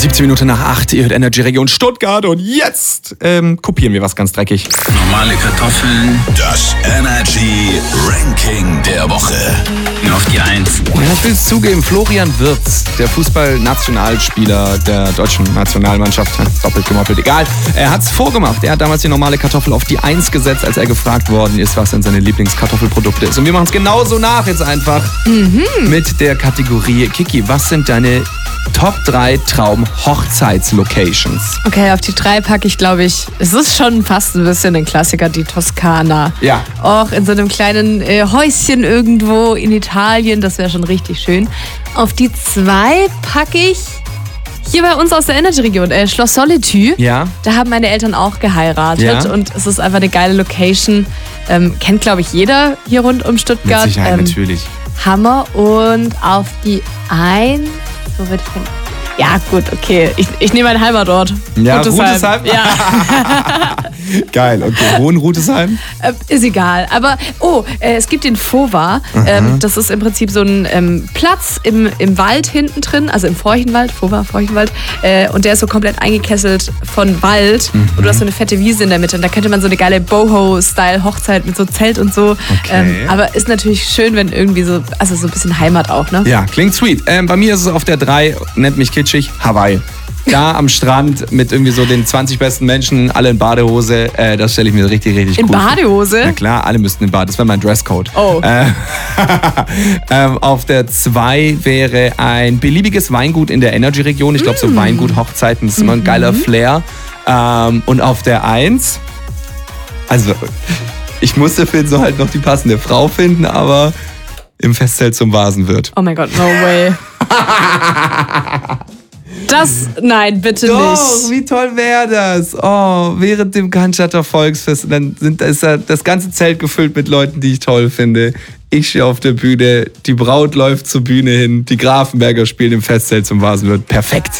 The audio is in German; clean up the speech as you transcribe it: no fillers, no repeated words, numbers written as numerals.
7:17, ihr hört Energy Region Stuttgart und jetzt kopieren wir was ganz dreckig. Normale Kartoffeln. Das Energy Ranking der Woche. Auf die 1. Ja, ich will es zugeben, Florian Wirtz, der Fußball-Nationalspieler der deutschen Nationalmannschaft, doppelt gemoppelt, egal, er hat es vorgemacht. Er hat damals die normale Kartoffel auf die 1 gesetzt, als er gefragt worden ist, was denn seine Lieblingskartoffelprodukte ist. Und wir machen es genauso nach jetzt einfach mit der Kategorie Kiki, was sind deine Top 3 Traum-Hochzeitslocations? Okay, auf die 3 packe ich, glaube ich, es ist schon fast ein bisschen ein Klassiker, die Toskana. Ja. Auch in so einem kleinen Häuschen irgendwo in Italien, das wäre schon richtig schön. Auf die 2 packe ich hier bei uns aus der Energy-Region, Schloss Solitude. Ja. Da haben meine Eltern auch geheiratet Ja. und es ist einfach eine geile Location. Kennt, glaube ich, jeder hier rund um Stuttgart. Mit Sicherheit, natürlich. Hammer. Und auf die 1, wo würde ich denn? Ja, gut, okay. Ich nehme einen Heimatort. Ja, Rutesheim? Ja. Geil, okay. Wo in Rutesheim? Ist egal. Aber, es gibt den Fova. Das ist im Prinzip so ein Platz im Wald hinten drin, also im Feuchenwald, Fova, Feuchenwald. Und der ist so komplett eingekesselt von Wald. Und du hast so eine fette Wiese in der Mitte. Und da könnte man so eine geile Boho-Style-Hochzeit mit so Zelt und so. Okay. Aber ist natürlich schön, wenn irgendwie so, also so ein bisschen Heimat auch, ne? Ja, klingt sweet. Bei mir ist es auf der 3, nennt mich kitschig, Hawaii. Da am Strand mit irgendwie so den 20 besten Menschen, alle in Badehose. Das stelle ich mir richtig, richtig In cool vor. Badehose? Na klar, alle müssten in Bad. Das wäre mein Dresscode. Oh. Auf der 2 wäre ein beliebiges Weingut in der Energy-Region. Ich glaube, so Weingut-Hochzeiten, das ist immer ein geiler Flair. Und auf der 1, also ich musste für so halt noch die passende Frau finden, aber im Festzelt zum Vasenwirt. Oh mein Gott, no way. Nein, bitte Doch, nicht. wie toll wäre das? Oh, während dem Cannstatter Volksfest, dann ist das ganze Zelt gefüllt mit Leuten, die ich toll finde. Ich stehe auf der Bühne, die Braut läuft zur Bühne hin, die Grafenberger spielen im Festzelt zum Vasenwirt. Perfekt.